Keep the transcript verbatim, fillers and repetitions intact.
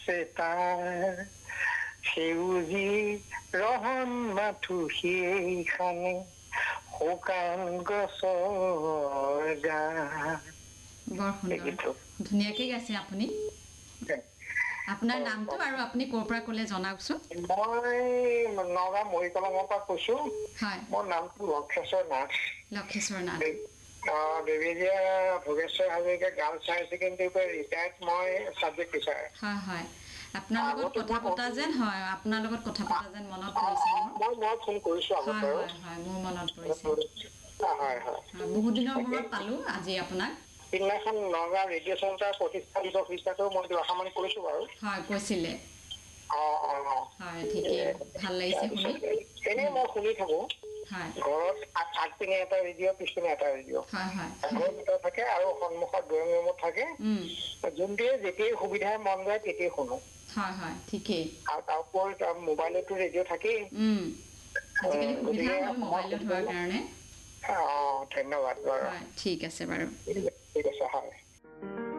তাৰ সেউজী ৰহন মাথো সেইখানে শুকান গছৰ গান। বৰ সুন্দৰ, ধুনীয়াকে গাইছে আপুনি। আপোনাৰ নামটো আৰু আপুনি ক'ৰ পৰা ক'লে জনাওকচোন। মই নগাঁও মৰিকলমৰ পৰা কৈছো। হয়, মোৰ নামটো Lakheswar Nath. Lakheswar Nath. Bebejia Bhogeswar Hazarika girls higher secondary পৰা ৰিটায়াৰ্ড মই ছাবজেক্ট টিচাৰ। হয় হয়, আপোনাৰ লগত কথা পতা যেন হয়, আপোনাৰ লগত কথা পতা যেন মনত পৰিছে মোৰ। মই মই ফোন কৰিছো আগত হয় বাৰু। হয় হয়, মোৰ মনত পৰিছে। হয় হয়, বহুত দিনৰ মূৰত পালো আজি আপোনাক। সিদিনাখন নগাঁও ৰেডিঅ' চেণ্টাৰ প্ৰতিষ্ঠা দিৱস হিচাপেও মই ৰখামানি কৰিছো বাৰু। হয়, কৈছিলে। অ অ অ, হয়, ঠিকেই, ভাল লাগিছে শুনি। এনেই মই শুনি থাকো। হয়, ঘৰত আগপিনে এটা ৰেডিঅ' পিছপিনে এটা ৰেডিঅ'। হয় হয়, থাকে আৰু সন্মুখত ড্ৰয়িং ৰুমত থাকে। যোনটোৱে যেতিয়াই সুবিধাই মন যায় তেতিয়াই শুনো। হয় হয়, ঠিকেই। আৰু তাৰ উপৰি মোবাইলতো ৰেডিঅ' থাকেই। আজিকালি সুবিধা গতিকে হ'ল সময় মোবাইলত হোৱাৰ সুবিধা। কাৰণে। অ, ধন্যবাদ বাৰু। হয়, ঠিক আছে বাৰু।